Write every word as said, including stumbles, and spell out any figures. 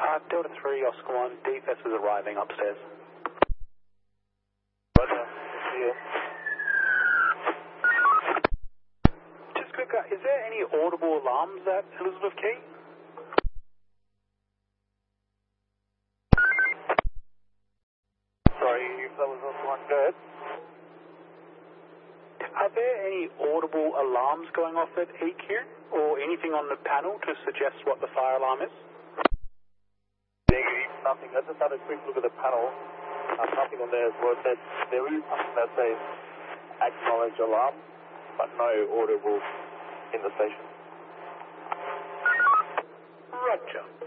Uh, Delta three, Oscar one, D F S is arriving upstairs. Roger. Yeah. Just quick, uh, is there any audible alarms at Elizabeth Quay? Sorry, if that was Oscar one, go ahead. Are there any audible alarms going off at E Q or anything on the panel to suggest what the fire alarm is? Negative, nothing. I just had a quick look at the panel. Uh, nothing on there as well. That there is something that says acknowledge alarm, but no audible in the station. Roger.